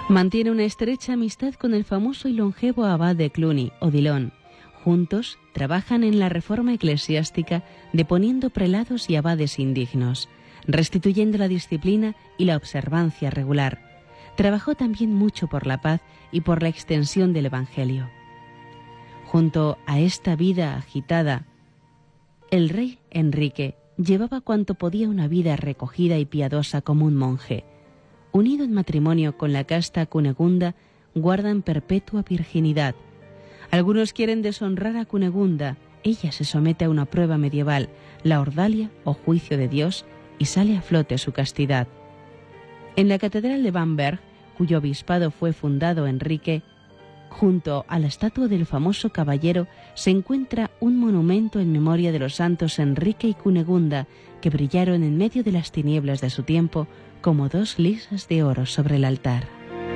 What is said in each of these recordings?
Mantiene una estrecha amistad con el famoso y longevo abad de Cluny, Odilon. Juntos trabajan en la reforma eclesiástica, deponiendo prelados y abades indignos, restituyendo la disciplina y la observancia regular. Trabajó también mucho por la paz y por la extensión del Evangelio. Junto a esta vida agitada, el rey Enrique llevaba cuanto podía una vida recogida y piadosa como un monje. Unido en matrimonio con la casta Cunegunda, guardan perpetua virginidad. Algunos quieren deshonrar a Cunegunda. Ella se somete a una prueba medieval, la ordalia o juicio de Dios, y sale a flote su castidad. En la catedral de Bamberg, cuyo obispado fue fundado Enrique, junto a la estatua del famoso caballero se encuentra un monumento en memoria de los santos Enrique y Cunegunda, que brillaron en medio de las tinieblas de su tiempo como dos lisas de oro sobre el altar.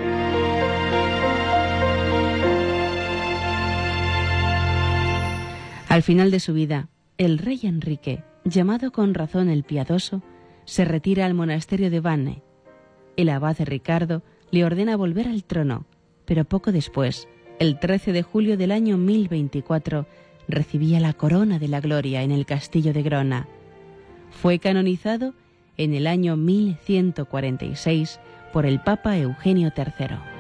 Al final de su vida, el rey Enrique, llamado con razón el Piadoso, se retira al monasterio de Vanne. El abad Ricardo le ordena volver al trono, pero poco después, el 13 de julio del año 1024, recibía la corona de la gloria en el castillo de Grona. Fue canonizado en el año 1146 por el Papa Eugenio III.